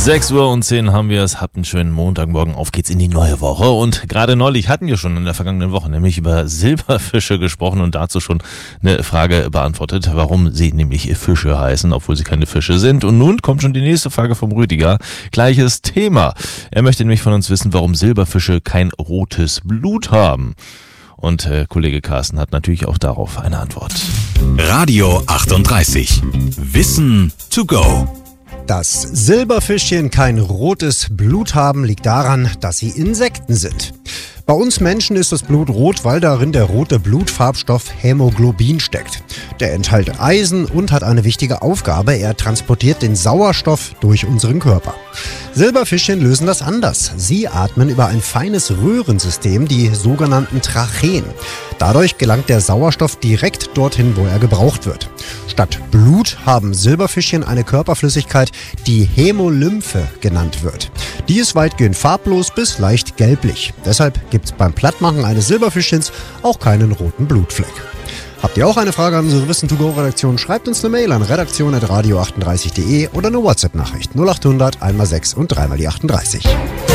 6:10 Uhr haben wir es. Habt einen schönen Montagmorgen. Auf geht's in die neue Woche. Und gerade neulich hatten wir schon in der vergangenen Woche nämlich über Silberfische gesprochen und dazu schon eine Frage beantwortet, warum sie nämlich Fische heißen, obwohl sie keine Fische sind. Und nun kommt schon die nächste Frage vom Rüdiger. Gleiches Thema. Er möchte nämlich von uns wissen, warum Silberfische kein rotes Blut haben. Und Kollege Carsten hat natürlich auch darauf eine Antwort. Radio 38. Wissen to go. Dass Silberfischchen kein rotes Blut haben, liegt daran, dass sie Insekten sind. Bei uns Menschen ist das Blut rot, weil darin der rote Blutfarbstoff Hämoglobin steckt. Der enthält Eisen und hat eine wichtige Aufgabe. Er transportiert den Sauerstoff durch unseren Körper. Silberfischchen lösen das anders. Sie atmen über ein feines Röhrensystem, die sogenannten Tracheen. Dadurch gelangt der Sauerstoff direkt dorthin, wo er gebraucht wird. Statt Blut haben Silberfischchen eine Körperflüssigkeit, die Hämolymphe genannt wird. Die ist weitgehend farblos bis leicht gelblich. Deshalb gibt es beim Plattmachen eines Silberfischchens auch keinen roten Blutfleck. Habt ihr auch eine Frage an unsere Wissen-to-go-Redaktion? Schreibt uns eine Mail an redaktion@radio38.de oder eine WhatsApp-Nachricht 0800 1x6 und 3x38.